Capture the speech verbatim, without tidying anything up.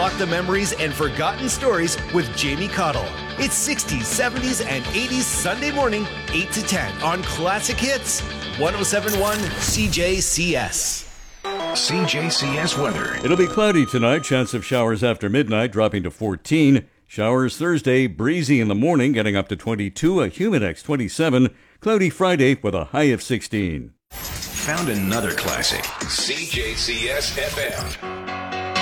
unlock the memories and forgotten stories with Jamie Cottle. It's sixties, seventies, and eighties Sunday morning, eight to ten on Classic Hits, one oh seven point one C J C S. C J C S weather. It'll be cloudy tonight, chance of showers after midnight, dropping to fourteen. Showers Thursday, breezy in the morning, getting up to twenty-two, a Humidex twenty-seven. Cloudy Friday with a high of sixteen. Found another classic. C J C S F M.